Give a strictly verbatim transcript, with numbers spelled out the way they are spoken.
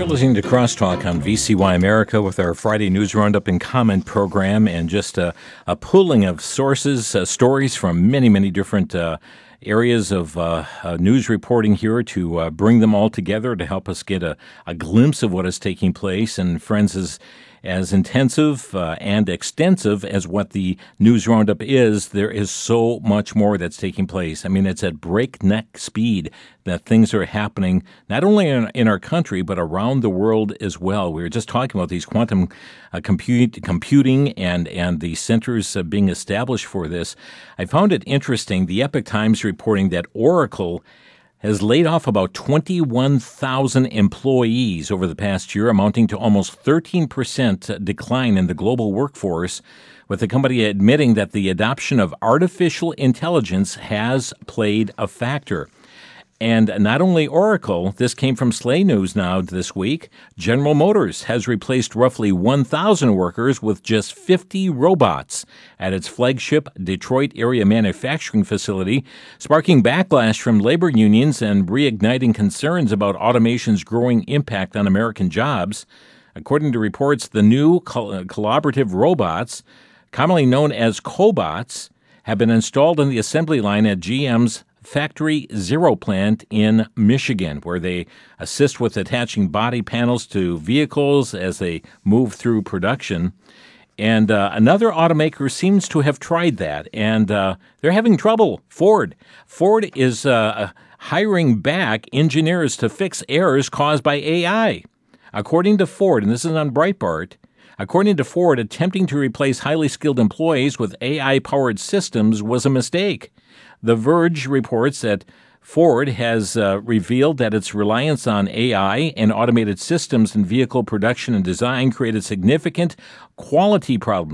You're listening to Crosstalk on V C Y America with our Friday News Roundup and Comment program, and just a, a pooling of sources, uh, stories from many, many different uh, areas of uh, uh, news reporting here to uh, bring them all together to help us get a, a glimpse of what is taking place. And friends, as as intensive uh, and extensive as what the news roundup is, there is so much more that's taking place. I mean, it's at breakneck speed that things are happening, not only in, in our country, but around the world as well. We were just talking about these quantum uh, compute, computing and, and the centers uh, being established for this. I found it interesting, the Epoch Times reporting that Oracle has laid off about twenty-one thousand employees over the past year, amounting to almost thirteen percent decline in the global workforce, with the company admitting that the adoption of artificial intelligence has played a factor. And not only Oracle, this came from Slay News Now this week, General Motors has replaced roughly one thousand workers with just fifty robots at its flagship Detroit area manufacturing facility, sparking backlash from labor unions and reigniting concerns about automation's growing impact on American jobs. According to reports, the new col- collaborative robots, commonly known as cobots, have been installed in the assembly line at G M's Factory Zero plant in Michigan, where they assist with attaching body panels to vehicles as they move through production. And uh, another automaker seems to have tried that, and uh, they're having trouble. Ford. Ford is uh, hiring back engineers to fix errors caused by A I. According to Ford, and this is on Breitbart, according to Ford, attempting to replace highly skilled employees with A I-powered systems was a mistake. The Verge reports that Ford has uh, revealed that its reliance on A I and automated systems in vehicle production and design created significant quality problems